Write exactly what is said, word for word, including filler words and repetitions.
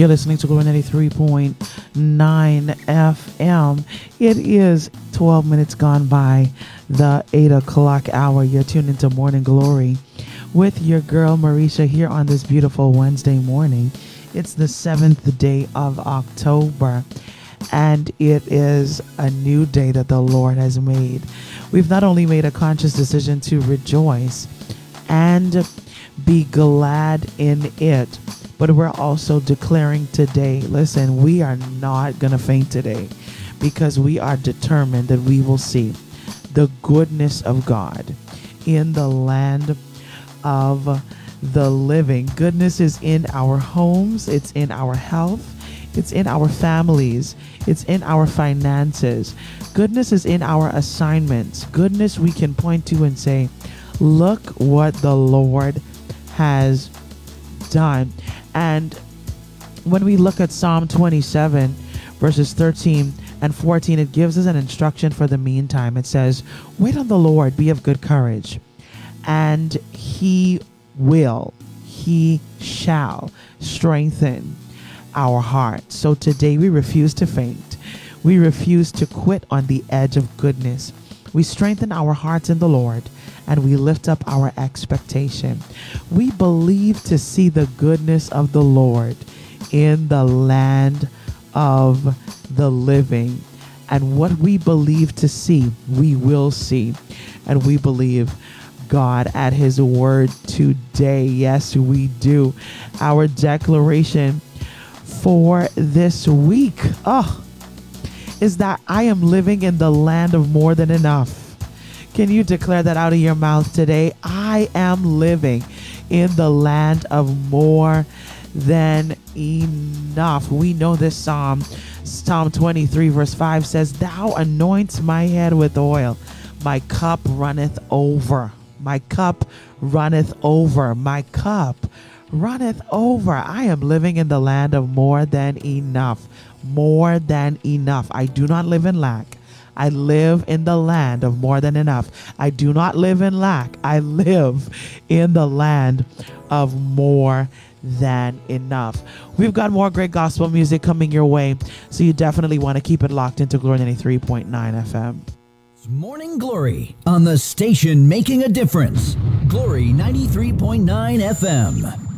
You're listening to Glory ninety-three point nine F M. It is twelve minutes gone by the eight o'clock hour. You're tuned into Morning Glory with your girl Marisha here on this beautiful Wednesday morning. It's the seventh day of October, and it is a new day that the Lord has made. We've not only made a conscious decision to rejoice and be glad in it, but we're also declaring today, listen, we are not going to faint today, because we are determined that we will see the goodness of God in the land of the living. Goodness is in our homes, it's in our health, it's in our families, it's in our finances. Goodness is in our assignments. Goodness we can point to and say, look what the Lord has done. And when we look at Psalm twenty-seven, verses thirteen and fourteen, it gives us an instruction for the meantime. It says, wait on the Lord, be of good courage, and he will, he shall strengthen our hearts. So today we refuse to faint. We refuse to quit on the edge of goodness. We strengthen our hearts in the Lord, and we lift up our expectation. We believe to see the goodness of the Lord in the land of the living. And what we believe to see, we will see. And we believe God at his word today. Yes, we do. Our declaration for this week oh, is that I am living in the land of more than enough. Can you declare that out of your mouth today? I am living in the land of more than enough. We know this psalm. Psalm twenty-three verse five says, thou anoints my head with oil. My cup runneth over. My cup runneth over. My cup runneth over. I am living in the land of more than enough. More than enough. I do not live in lack. I live in the land of more than enough. I do not live in lack. I live in the land of more than enough. We've got more great gospel music coming your way, so you definitely want to keep it locked into Glory ninety-three point nine F M. Morning Glory on the station making a difference. Glory ninety-three point nine F M.